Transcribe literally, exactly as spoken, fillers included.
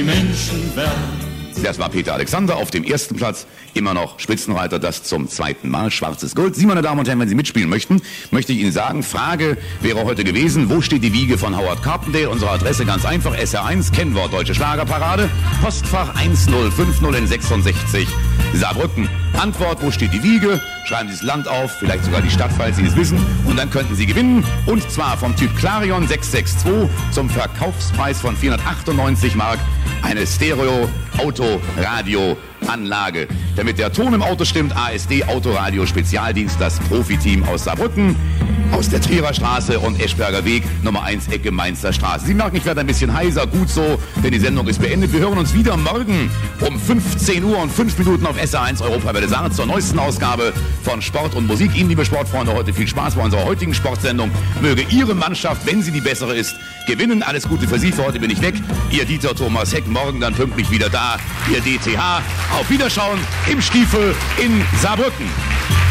Menschenwelt. Das war Peter Alexander auf dem ersten Platz, immer noch Spitzenreiter, das zum zweiten Mal, schwarzes Gold. Sie, meine Damen und Herren, wenn Sie mitspielen möchten, möchte ich Ihnen sagen, Frage wäre heute gewesen, wo steht die Wiege von Howard Carpendale? Unsere Adresse ganz einfach, S R eins, Kennwort Deutsche Schlagerparade, Postfach eins null fünf null in sechsundsechzig, Saarbrücken. Antwort, wo steht die Wiege? Schreiben Sie das Land auf, vielleicht sogar die Stadt, falls Sie es wissen, und dann könnten Sie gewinnen. Und zwar vom Typ Clarion sechs sechs zwei zum Verkaufspreis von vierhundertachtundneunzig Mark eine Stereo-Auto-Radio-Anlage. Damit der Ton im Auto stimmt, A S D Autoradio Spezialdienst, das Profiteam aus Saarbrücken, aus der Trierer Straße und Eschberger Weg, Nummer eins, Ecke Mainzer Straße. Sie merken, ich werde ein bisschen heiser, gut so, denn die Sendung ist beendet. Wir hören uns wieder morgen um fünfzehn Uhr und fünf Minuten auf S R eins Europawelle Saar zur neuesten Ausgabe von Sport und Musik. Ihnen, liebe Sportfreunde, heute viel Spaß bei unserer heutigen Sportsendung. Möge Ihre Mannschaft, wenn sie die bessere ist, gewinnen. Alles Gute für Sie. Für heute bin ich weg. Ihr Dieter Thomas Heck, morgen dann pünktlich wieder da. Ihr D T H. Auf Wiederschauen im Stiefel in Saarbrücken.